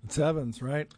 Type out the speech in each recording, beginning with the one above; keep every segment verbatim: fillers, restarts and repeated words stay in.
It's Evans, right?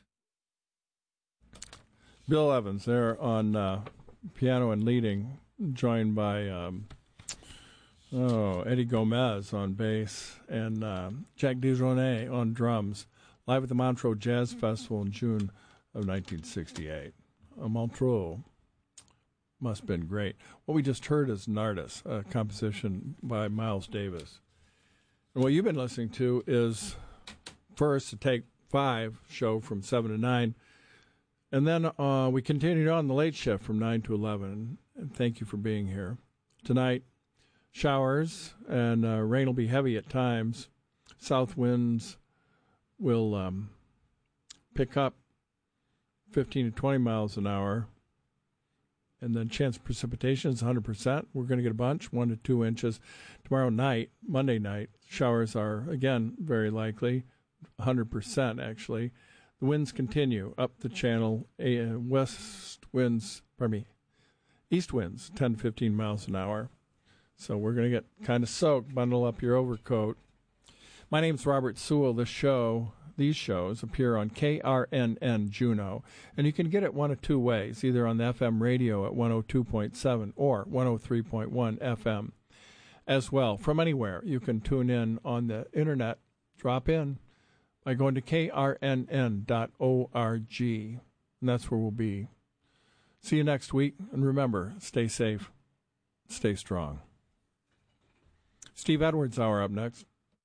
Bill Evans there on uh, piano and leading, joined by um, oh Eddie Gomez on bass and uh, Jack DeJournette on drums, live at the Montreux Jazz Festival in June of nineteen sixty-eight. Uh, Montreux must have been great. What we just heard is Nardis, a composition by Miles Davis. And what you've been listening to is first the Take Five show from seven to nine. And then uh, we continued on the late shift from nine to eleven. And thank you for being here. Tonight, showers and uh, rain will be heavy at times. South winds will um, pick up fifteen to twenty miles an hour. And then chance of precipitation is one hundred percent. We're going to get a bunch, one to two inches. Tomorrow night, Monday night, showers are, again, very likely, one hundred percent actually. The winds continue up the channel. Uh, west winds, pardon me, east winds, ten to fifteen miles an hour. So we're going to get kind of soaked. Bundle up your overcoat. My name's Robert Sewell. This show, these shows appear on K R N N Juneau, and you can get it one of two ways, either on the F M radio at one oh two point seven or one oh three point one F M as well. From anywhere, you can tune in on the internet, drop in by going to K R N N dot org, and that's where we'll be. See you next week, and remember, stay safe, stay strong. Steve Edwards Hour up next.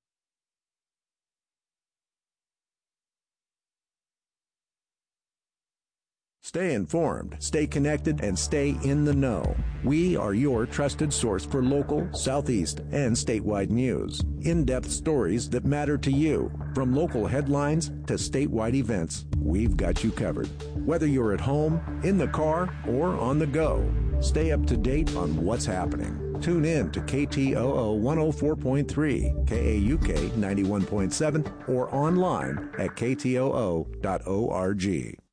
Stay informed, stay connected, and stay in the know. We are your trusted source for local, Southeast, and statewide news. In-depth stories that matter to you. From local headlines to statewide events, we've got you covered. Whether you're at home, in the car, or on the go, stay up to date on what's happening. Tune in to K T O O one oh four point three, K A U K ninety-one point seven, or online at K T O O dot org.